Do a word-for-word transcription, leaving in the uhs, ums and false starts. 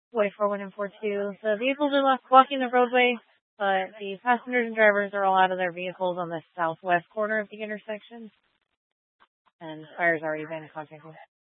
Way four one and four two. The vehicles are left blocking the roadway, but the passengers and drivers are all out of their vehicles on the southwest corner of the intersection. And fire's already been contacted.